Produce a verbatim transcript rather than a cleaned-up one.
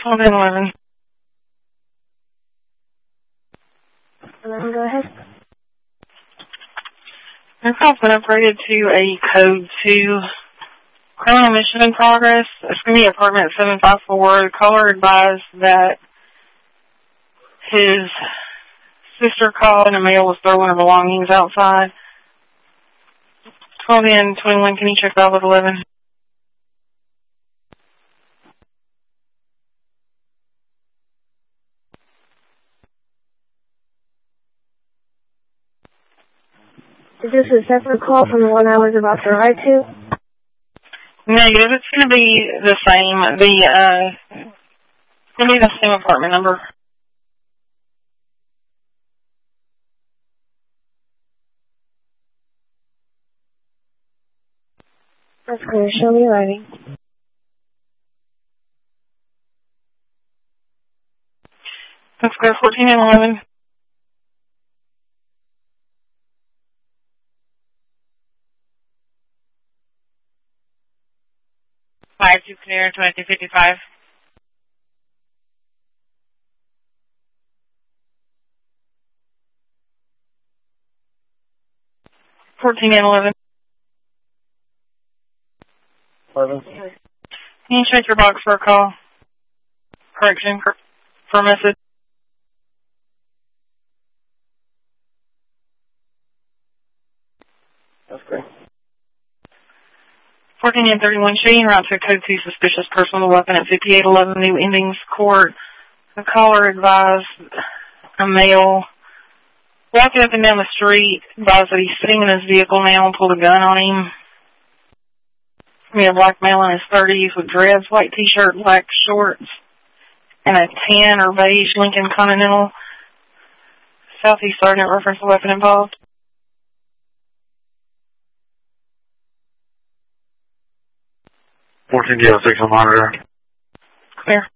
twelve and eleven. eleven, go ahead. Your call's been upgraded to a code two. Criminal mission in progress. It's going to be apartment seven five four. The caller advised that his sister called and a male was throwing her belongings outside. twelve and twenty-one, can you check out with eleven? Is this a separate call from the one I was about to ride to? Negative. It's going to be the same. The, uh, it's going to be the same apartment number. That's clear. Show me writing. That's clear. fourteen and eleven. five two clear, twenty-two fifty-five. fourteen and eleven. eleven. Can you check your box for a call? Correction, for, for a message. That's great. fourteen and thirty-one, shading route to code two, suspicious person with a weapon at fifty-eight eleven New Endings Court. The caller advised a male walking up and down the street, advised that he's sitting in his vehicle now and pulled a gun on him. We have a black male in his thirties with dreads, white t-shirt, black shorts, and a tan or beige Lincoln Continental. Southeast Sergeant reference the weapon involved. fourteen D oh six on monitor. Clear.